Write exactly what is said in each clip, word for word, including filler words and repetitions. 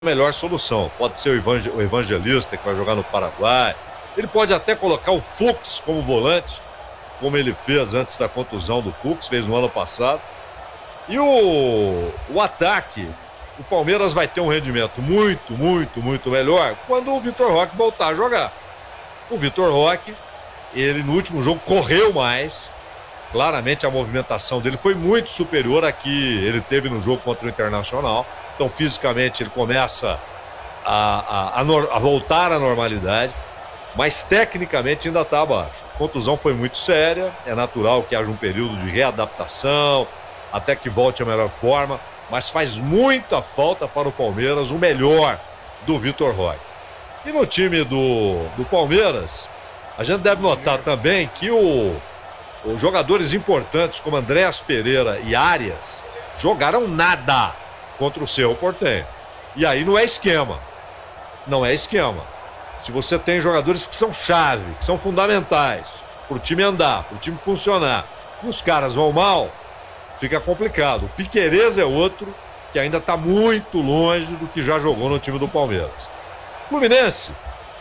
melhor solução. Pode ser o, evangel o Evangelista, que vai jogar no Paraguai. Ele pode até colocar o Fux como volante, como ele fez antes da contusão do Fux, fez no ano passado. E o, o ataque, o Palmeiras vai ter um rendimento muito, muito, muito melhor quando o Vitor Roque voltar a jogar. O Vitor Roque, ele no último jogo correu mais. Claramente a movimentação dele foi muito superior à que ele teve no jogo contra o Internacional. Então fisicamente ele começa a, a, a, a voltar à normalidade, mas tecnicamente ainda está abaixo. A contusão foi muito séria, é natural que haja um período de readaptação, até que volte à melhor forma, mas faz muita falta para o Palmeiras o melhor do Vitor Roque. E no time do, do Palmeiras, a gente deve notar também que o, os jogadores importantes como Andréas Pereira e Arias jogaram nada contra o Cerro Porteño. E aí não é esquema. Não é esquema. Se você tem jogadores que são chave, que são fundamentais para o time andar, para o time funcionar, e os caras vão mal, fica complicado. O Piquerez é outro que ainda está muito longe do que já jogou no time do Palmeiras. Fluminense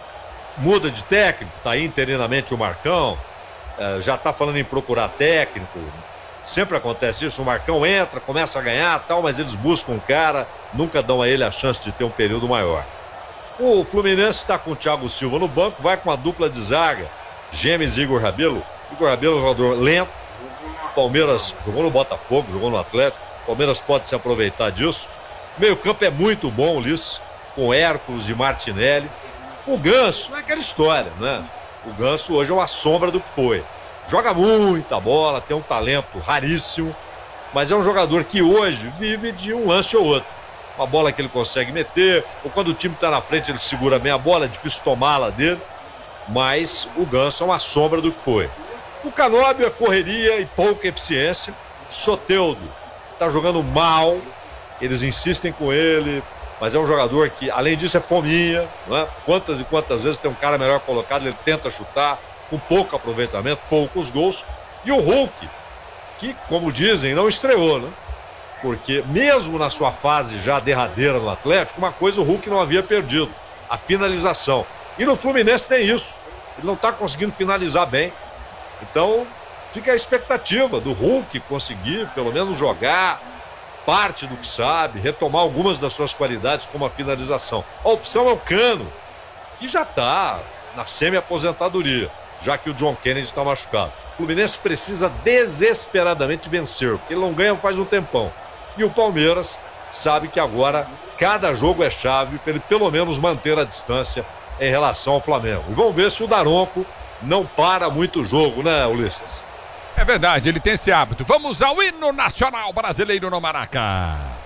muda de técnico, está aí interinamente o Marcão, é, já está falando em procurar técnico. Sempre acontece isso, o Marcão entra, começa a ganhar tal, mas eles buscam um cara, nunca dão a ele a chance de ter um período maior. O Fluminense está com o Thiago Silva no banco, vai com a dupla de zaga, Gemes e Igor Rabelo. Igor Rabelo é um jogador lento, Palmeiras jogou no Botafogo, jogou no Atlético, Palmeiras pode se aproveitar disso. O meio campo é muito bom, Ulisses, com Hércules e Martinelli. O Ganso é aquela história, né? O Ganso hoje é uma sombra do que foi. Joga muita bola, tem um talento raríssimo, mas é um jogador que hoje vive de um lance ou outro. Uma bola que ele consegue meter, ou quando o time está na frente ele segura bem a bola, é difícil tomá-la dele, mas o Ganso é uma sombra do que foi. O Canóbio é correria e pouca eficiência. Soteldo está jogando mal, eles insistem com ele, mas é um jogador que, além disso, é fominha, né? Quantas e quantas vezes tem um cara melhor colocado, ele tenta chutar, com pouco aproveitamento, poucos gols. E o Hulk, que, como dizem, não estreou, né? Porque mesmo na sua fase já derradeira no Atlético, uma coisa o Hulk não havia perdido, a finalização. E no Fluminense tem isso, ele não está conseguindo finalizar bem. Então fica a expectativa do Hulk conseguir pelo menos jogar parte do que sabe, retomar algumas das suas qualidades como a finalização. A opção é o Cano, que já está na semi-aposentadoria, já que o John Kennedy está machucado. O Fluminense precisa desesperadamente vencer, porque ele não ganha faz um tempão. E o Palmeiras sabe que agora cada jogo é chave para ele pelo menos manter a distância em relação ao Flamengo. E vamos ver se o Daronco não para muito o jogo, né, Ulisses? É verdade, ele tem esse hábito. Vamos ao hino nacional brasileiro no Maraca.